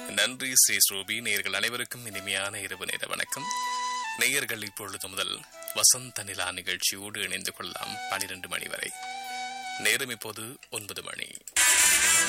நன்றி ஸ்ரீ ஸ்ரூபி. நேயர்கள் அனைவருக்கும் இனிமையான இரவு நேர வணக்கம். நேயர்கள் இப்பொழுது முதல் வசந்த நிலா நிகழ்ச்சியோடு இணைந்து கொள்ளலாம் 12 மணி வரை. நேரம் இப்போது 9 மணி.